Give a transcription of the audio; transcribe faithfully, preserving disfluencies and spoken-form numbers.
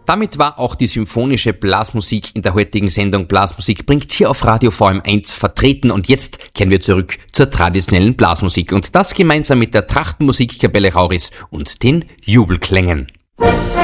Damit war auch die symphonische Blasmusik in der heutigen Sendung Blasmusik bringt hier auf Radio V M eins vertreten und jetzt kehren wir zurück zur traditionellen Blasmusik und das gemeinsam mit der Trachtenmusikkapelle Rauris und den Jubelklängen.